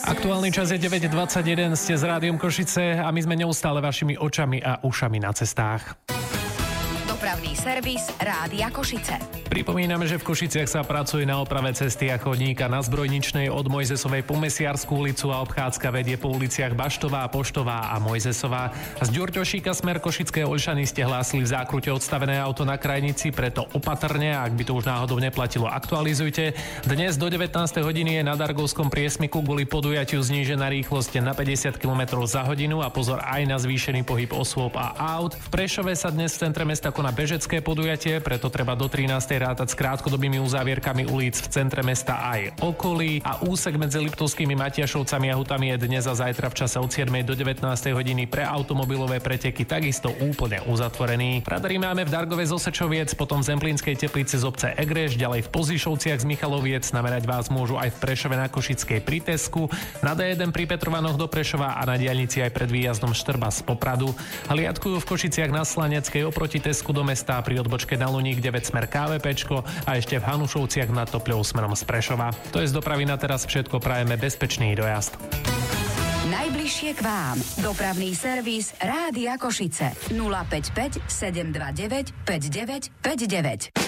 Aktuálny čas je 9:21, ste s Rádiom Košice a my sme neustále vašimi očami a ušami na cestách. Dopravný servis Rádia Košice. Pripomíname, že v Košiciach sa pracuje na oprave cesty a chodníka na Zbrojničnej od Mojzesovej po Mesiarsku ulicu a obchádzka vedie po uliciach Baštová, Poštová a Mojzesová. Z Ďurťošíka smer Košické Oľšany ste hlásili v zákrute odstavené auto na krajnici, preto opatrne, ak by to už náhodou neplatilo, aktualizujte. Dnes do 19. hodiny je na Dargovskom priesmiku kvôli podujatiu znížená rýchlosť na 50 km za hodinu a pozor aj na zvýšený pohyb osôb a aut. V Prešove sa dnes v centre mesta koná bežecké podujatie, preto treba do 13. rátať s krátkodobými uzávierkami ulic v centre mesta aj okolí a úsek medzi Liptovskými Matiašovcami a Hutami je dnes a zajtra v čase od 7. do 19. hodiny pre automobilové preteky takisto úplne uzatvorený. Radary máme v Dargove z Osečoviec, potom v Zemplínskej Teplici z obce Egreš, ďalej v Pozišovciach z Michaloviec, namerať vás môžu aj v Prešove na Košickej pri Tesku, na D1 pri Petrovanoch do Prešova a na diaľnici aj pred výjazdom Štrba z Popradu. Hliadkujú v Košiciach na Slaneckej oproti Tesku do mesta pri odbočke na Luník 9 smer KVPčko a ešte v Hanušovciach nad Topľou smerom z Prešova. To je z dopravy na teraz všetko, prajeme bezpečný dojazd. Najbližšie k vám. Dopravný servis Rádia Košice. 055 729 5959.